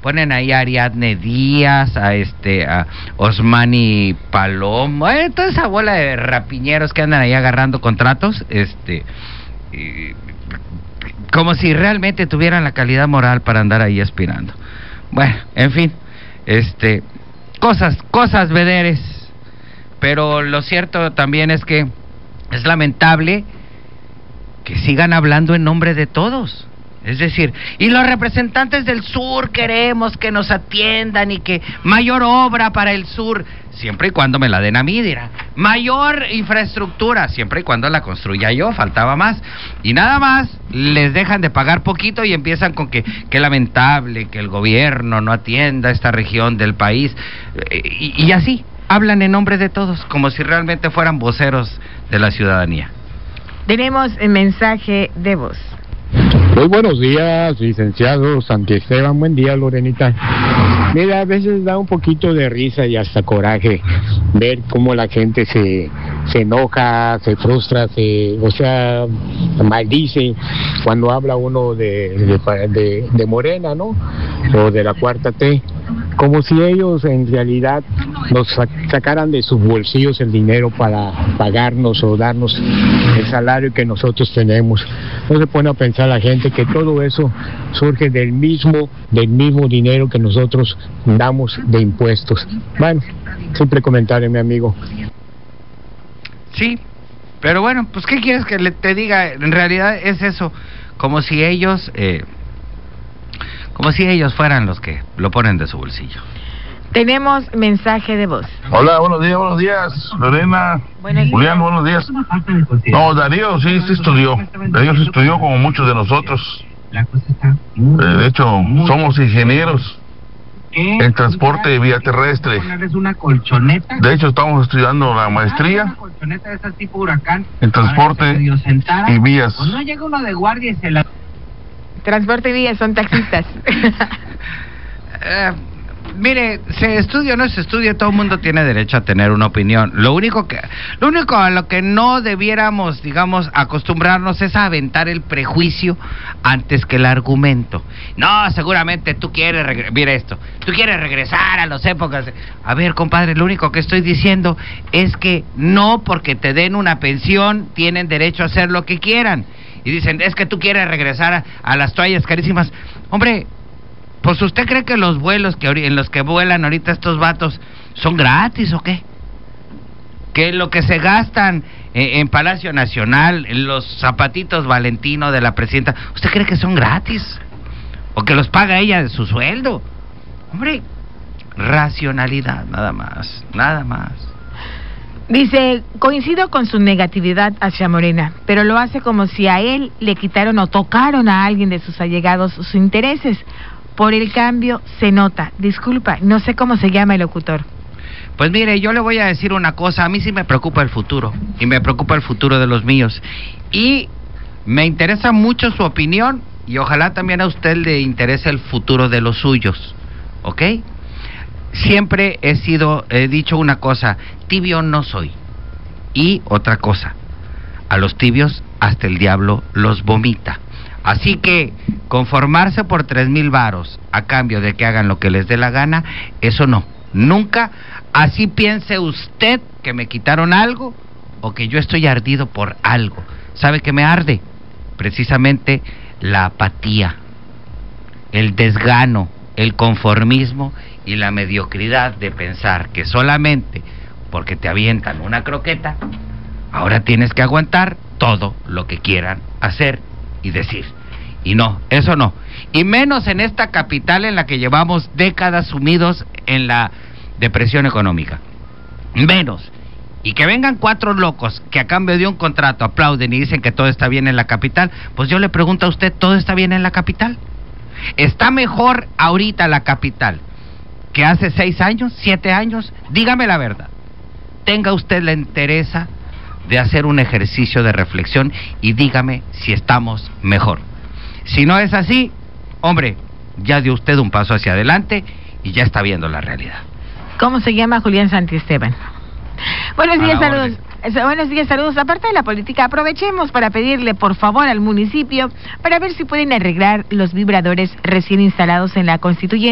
ponen ahí a Ariadne Díaz, a Osmani Palomo, toda esa bola de rapiñeros que andan ahí agarrando contratos, como si realmente tuvieran la calidad moral para andar ahí aspirando. Bueno, en fin, cosas vederes, pero lo cierto también es que es lamentable que sigan hablando en nombre de todos. Es decir, y los representantes del sur queremos que nos atiendan y que mayor obra para el sur, siempre y cuando me la den a mí, dirá. Mayor infraestructura, siempre y cuando la construya yo, faltaba más. Y nada más, les dejan de pagar poquito y empiezan con que lamentable que el gobierno no atienda a esta región del país. Y así, hablan en nombre de todos, como si realmente fueran voceros de la ciudadanía. Tenemos el mensaje de voz. Muy buenos días, licenciado Santi Esteban. Buen día, Lorenita. Mira, a veces da un poquito de risa y hasta coraje ver cómo la gente se enoja, se frustra, maldice cuando habla uno de Morena, ¿no? O de la Cuarta T. Como si ellos en realidad nos sacaran de sus bolsillos el dinero para pagarnos o darnos el salario que nosotros tenemos. No se pone a pensar la gente que todo eso surge del mismo dinero que nosotros damos de impuestos. Bueno, simple comentario, mi amigo. Sí, pero bueno, pues ¿qué quieres que te diga? En realidad es eso, como si ellos fueran los que lo ponen de su bolsillo. Tenemos mensaje de voz. Hola, buenos días, Lorena. Julián, buenos días. No, Darío sí estudió. Darío sí estudió como muchos de nosotros. De hecho, somos ingenieros en transporte vía terrestre. De hecho, estamos estudiando la maestría en transporte y vías. No llega uno de guardia y se la... Transporte y vías, son taxistas. Mire, se estudia o no se estudia, todo el mundo tiene derecho a tener una opinión. Lo único a lo que no debiéramos, digamos, acostumbrarnos es a aventar el prejuicio antes que el argumento. No, seguramente tú quieres regresar a las épocas. A ver, compadre, lo único que estoy diciendo es que no porque te den una pensión tienen derecho a hacer lo que quieran. Y dicen, es que tú quieres regresar a las toallas carísimas. Hombre, pues ¿usted cree que los vuelos en los que vuelan ahorita estos vatos son gratis o qué? Que lo que se gastan en Palacio Nacional, en los zapatitos Valentino de la presidenta, ¿usted cree que son gratis? ¿O que los paga ella de su sueldo? Hombre, racionalidad, nada más. Dice, coincido con su negatividad hacia Morena, pero lo hace como si a él le quitaron o tocaron a alguien de sus allegados sus intereses. Por el cambio se nota. Disculpa, no sé cómo se llama el locutor. Pues mire, yo le voy a decir una cosa, a mí sí me preocupa el futuro, y me preocupa el futuro de los míos, y me interesa mucho su opinión, y ojalá también a usted le interese el futuro de los suyos, ¿ok? Siempre he dicho una cosa, tibio no soy, y otra cosa, a los tibios hasta el diablo los vomita. Así que conformarse por 3,000 varos a cambio de que hagan lo que les dé la gana, eso no, nunca. Así piense usted que me quitaron algo o que yo estoy ardido por algo. ¿Sabe qué me arde? Precisamente la apatía, el desgano, el conformismo y la mediocridad de pensar que solamente porque te avientan una croqueta, ahora tienes que aguantar todo lo que quieran hacer y decir. Y no, eso no. Y menos en esta capital en la que llevamos décadas sumidos en la depresión económica. Menos. Y que vengan 4 locos que a cambio de un contrato aplauden y dicen que todo está bien en la capital, pues yo le pregunto a usted, ¿todo está bien en la capital? ¿Está mejor ahorita la capital que hace 6 años, 7 años? Dígame la verdad. Tenga usted la entereza de hacer un ejercicio de reflexión y dígame si estamos mejor. Si no es así, hombre, ya dio usted un paso hacia adelante y ya está viendo la realidad. ¿Cómo se llama Julián Santi Esteban? Buenos días, saludos. Buenos días, saludos. Aparte de la política, aprovechemos para pedirle por favor al municipio para ver si pueden arreglar los vibradores recién instalados en la Constituyente.